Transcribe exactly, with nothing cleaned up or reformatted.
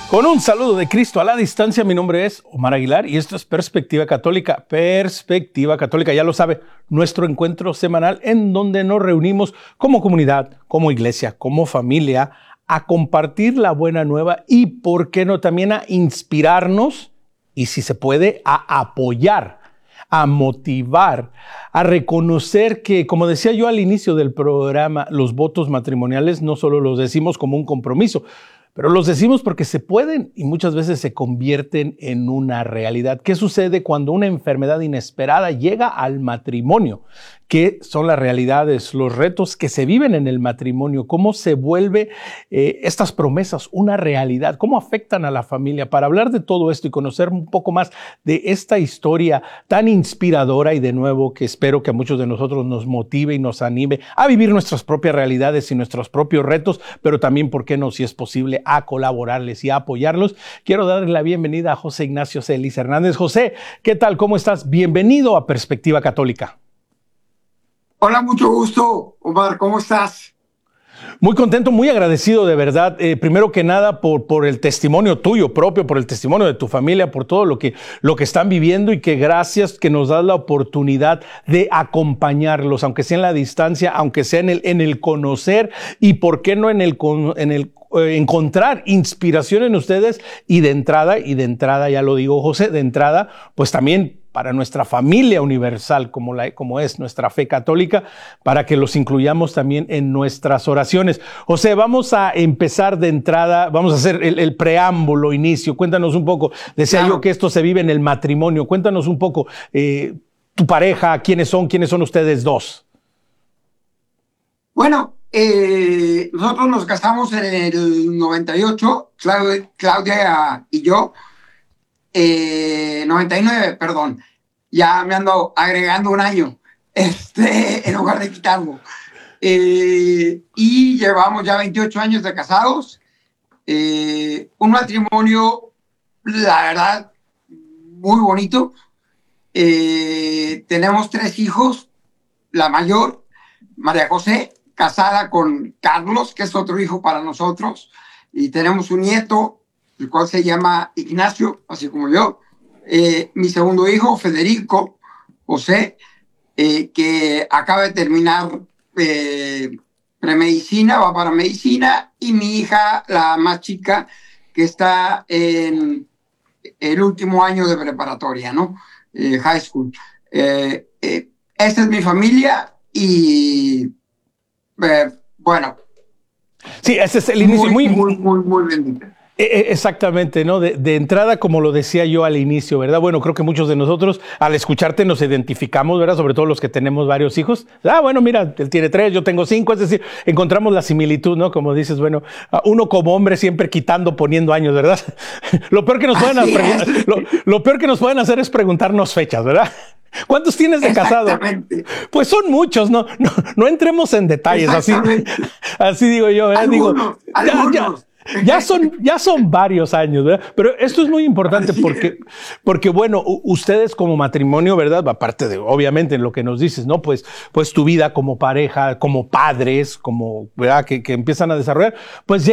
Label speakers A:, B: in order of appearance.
A: Con un saludo de Cristo a la distancia, mi nombre es Omar Aguilar y esto es Perspectiva Católica. Perspectiva Católica, ya lo sabe, nuestro encuentro semanal en donde nos reunimos como comunidad, como iglesia, como familia, a compartir la buena nueva y, por qué no, también a inspirarnos y, si se puede, a apoyar, a motivar, a reconocer que, como decía yo al inicio del programa, los votos matrimoniales no solo los decimos como un compromiso, pero los decimos porque se pueden y muchas veces se convierten en una realidad. ¿Qué sucede cuando una enfermedad inesperada llega al matrimonio? ¿Qué son las realidades, los retos que se viven en el matrimonio? ¿Cómo se vuelve eh, estas promesas una realidad? ¿Cómo afectan a la familia? Para hablar de todo esto y conocer un poco más de esta historia tan inspiradora y de nuevo que espero que a muchos de nosotros nos motive y nos anime a vivir nuestras propias realidades y nuestros propios retos, pero también, ¿por qué no, si es posible, a colaborarles y a apoyarlos? Quiero darle la bienvenida a José Ignacio Celis Hernández. José, ¿qué tal? ¿Cómo estás? Bienvenido a Perspectiva Católica.
B: Hola, mucho gusto, Omar, ¿cómo estás?
A: Muy contento, muy agradecido de verdad, eh, primero que nada por, por el testimonio tuyo propio, por el testimonio de tu familia, por todo lo que, lo que están viviendo y que gracias que nos das la oportunidad de acompañarlos, aunque sea en la distancia, aunque sea en el, en el conocer y por qué no en el, en el eh, encontrar inspiración en ustedes y de entrada, y de entrada ya lo digo José, de entrada pues también para nuestra familia universal, como, la, como es nuestra fe católica, para que los incluyamos también en nuestras oraciones. José, vamos a empezar de entrada, vamos a hacer el, el preámbulo, inicio. Cuéntanos un poco, decía claro. yo que esto se vive en el matrimonio. Cuéntanos un poco, eh, tu pareja, quiénes son, quiénes son ustedes dos.
B: Bueno, eh, nosotros nos casamos en el noventa y ocho, Claudia, Claudia y yo, eh, noventa y nueve, perdón. Ya me ando agregando un año, este, en lugar de quitarlo. Eh, y llevamos ya veintiocho años de casados. Eh, un matrimonio, la verdad, muy bonito. Eh, tenemos tres hijos. La mayor, María José, casada con Carlos, que es otro hijo para nosotros. Y tenemos un nieto, el cual se llama Ignacio, así como yo. Eh, mi segundo hijo, Federico José, eh, que acaba de terminar eh, premedicina, va para medicina, y mi hija, la más chica, que está en el último año de preparatoria, ¿no? Eh, high school. Eh, eh, esta es mi familia y, eh, bueno.
A: Sí, ese es el inicio.
B: Muy, muy, muy, muy, muy bendito.
A: Exactamente, ¿no? De, de entrada, como lo decía yo al inicio, ¿verdad? Bueno, creo que muchos de nosotros al escucharte nos identificamos, ¿verdad? Sobre todo los que tenemos varios hijos. Ah, bueno, mira, él tiene tres, yo tengo cinco, es decir, encontramos la similitud, ¿no? Como dices, bueno, uno como hombre siempre quitando, poniendo años, ¿verdad? Lo peor que nos pueden hacer, lo, lo peor que nos pueden hacer es preguntarnos fechas, ¿verdad? ¿Cuántos tienes de casado? Pues son muchos, no, no, no entremos en detalles, así, así digo yo, ¿verdad?
B: Algunos,
A: digo,
B: algunos.
A: Ya, ya, Ya son, ya son varios años, ¿verdad? Pero esto es muy importante porque, porque, bueno, ustedes como matrimonio, ¿verdad? Aparte de, obviamente, lo que nos dices, ¿no? Pues, pues tu vida como pareja, como padres, como, ¿verdad? Que, que empiezan a desarrollar, pues